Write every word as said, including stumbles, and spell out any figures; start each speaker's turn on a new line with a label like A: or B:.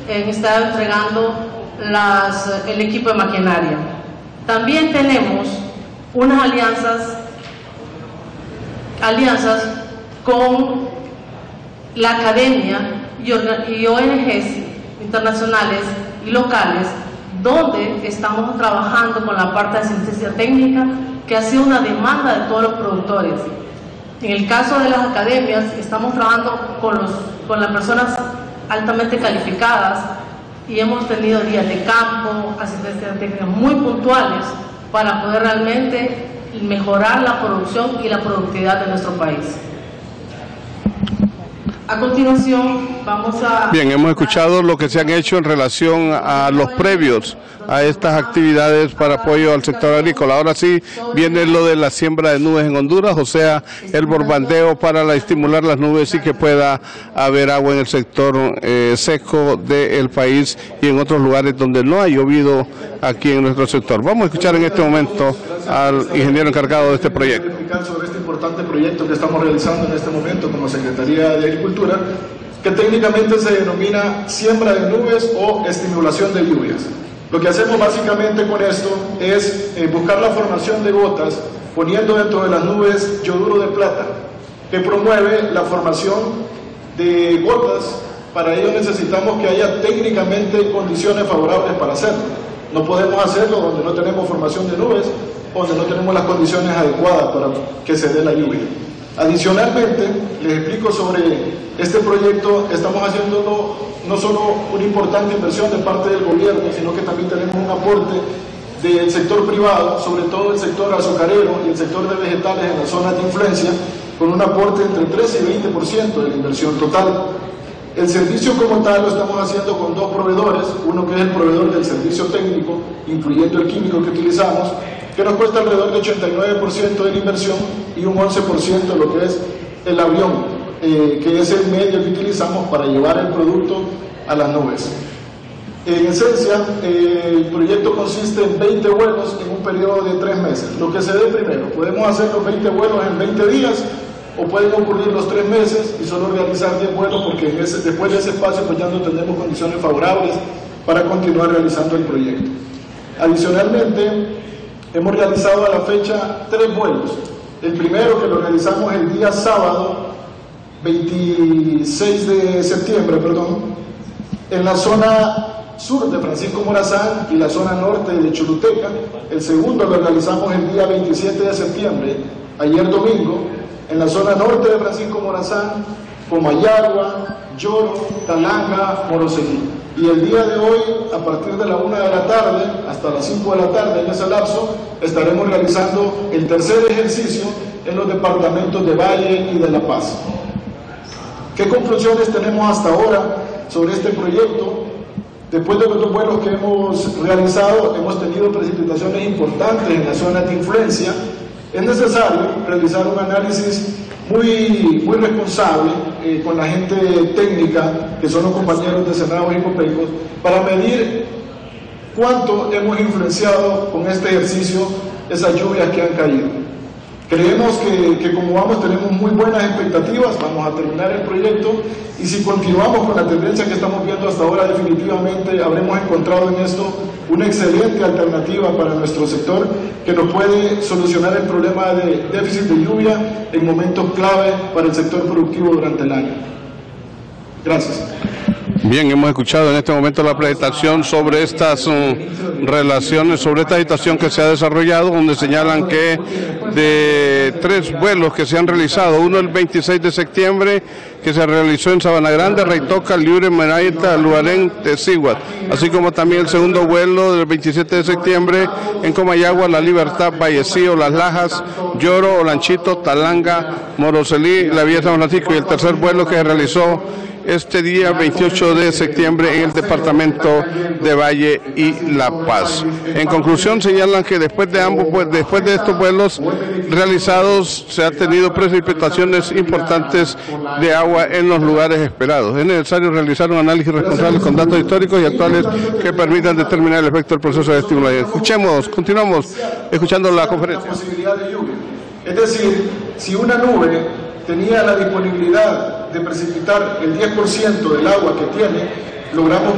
A: en estar entregando las, el equipo de maquinaria. También tenemos unas alianzas, alianzas con la academia y O N Ges internacionales y locales, donde estamos trabajando con la parte de asistencia técnica, que ha sido una demanda de todos los productores. En el caso de las academias, estamos trabajando con, los, con las personas altamente calificadas y hemos tenido días de campo, asistencia técnica muy puntuales para poder realmente mejorar la producción y la productividad de nuestro país. A continuación, vamos a...
B: Bien, hemos escuchado lo que se han hecho en relación a los previos a estas actividades para apoyo al sector agrícola. Ahora sí viene lo de la siembra de nubes en Honduras, o sea, el bombardeo para la, estimular las nubes y que pueda haber agua en el sector eh, seco del país y en otros lugares donde no ha llovido aquí en nuestro sector. Vamos a escuchar en este momento al ingeniero encargado de este proyecto.
C: Sobre este importante proyecto que estamos realizando en este momento como Secretaría de Agricultura, que técnicamente se denomina siembra de nubes o estimulación de lluvias. Lo que hacemos básicamente con esto es eh, buscar la formación de gotas poniendo dentro de las nubes yoduro de plata, que promueve la formación de gotas. Para ello necesitamos que haya técnicamente condiciones favorables para hacerlo. No podemos hacerlo donde no tenemos formación de nubes, donde no tenemos las condiciones adecuadas para que se dé la lluvia. Adicionalmente, les explico sobre este proyecto. Estamos haciéndolo no solo una importante inversión de parte del gobierno, sino que también tenemos un aporte del sector privado, sobre todo el sector azucarero y el sector de vegetales en las zonas de influencia, con un aporte entre trece y veinte por ciento de la inversión total. El servicio como tal lo estamos haciendo con dos proveedores, uno que es el proveedor del servicio técnico, incluyendo el químico que utilizamos, que nos cuesta alrededor de ochenta y nueve por ciento de la inversión, y un once por ciento de lo que es el avión, eh, que es el medio que utilizamos para llevar el producto a las nubes. En esencia, eh, el proyecto consiste en veinte vuelos en un periodo de tres meses. Lo que se dé primero, podemos hacer los veinte vuelos en veinte días, o pueden ocurrir los tres meses y solo realizar diez vuelos, porque en ese, después de ese espacio pues ya no tenemos condiciones favorables para continuar realizando el proyecto. Adicionalmente, hemos realizado a la fecha tres vuelos. El primero, que lo realizamos el día sábado veintiséis de septiembre, perdón, en la zona sur de Francisco Morazán y la zona norte de Choluteca. El segundo lo realizamos el día veintisiete de septiembre, ayer domingo, en la zona norte de Francisco Morazán, Comayagua, Lloro, Talanga, Moroselí. Y el día de hoy, a partir de la una de la tarde hasta las cinco de la tarde, en ese lapso, estaremos realizando el tercer ejercicio en los departamentos de Valle y de La Paz. ¿Qué conclusiones tenemos hasta ahora sobre este proyecto? Después de los dos vuelos que hemos realizado, hemos tenido precipitaciones importantes en las zonas de influencia. Es necesario realizar un análisis muy, muy responsable eh, con la gente técnica, que son los compañeros de Senados y Copecos, para medir cuánto hemos influenciado con este ejercicio esas lluvias que han caído. Creemos que, que como vamos tenemos muy buenas expectativas, vamos a terminar el proyecto, y si continuamos con la tendencia que estamos viendo hasta ahora, definitivamente habremos encontrado en esto una excelente alternativa para nuestro sector, que nos puede solucionar el problema de déficit de lluvia en momentos clave para el sector productivo durante el año. Gracias.
B: Bien, hemos escuchado en este momento la presentación sobre estas um, relaciones, sobre esta situación que se ha desarrollado, donde señalan que de tres vuelos que se han realizado, uno el veintiséis de septiembre, que se realizó en Sabana Grande, Reitoca, Liure, Meraita, Luarén, Tecíhuatl, así como también el segundo vuelo del veintisiete de septiembre en Comayagua, La Libertad, Vallecillo, Las Lajas, Lloro, Olanchito, Talanga, Moroselí, la Villa San Francisco, y el tercer vuelo que se realizó este día veintiocho de septiembre en el departamento de Valle y La Paz. En conclusión, señalan que después de ambos, pues, después de estos vuelos realizados, se han tenido precipitaciones importantes de agua en los lugares esperados. Es necesario realizar un análisis responsable con datos históricos y actuales que permitan determinar el efecto del proceso de estimulación. Escuchemos, continuamos escuchando la conferencia.
C: Es decir, si una nube tenía la disponibilidad de precipitar el diez por ciento del agua que tiene, logramos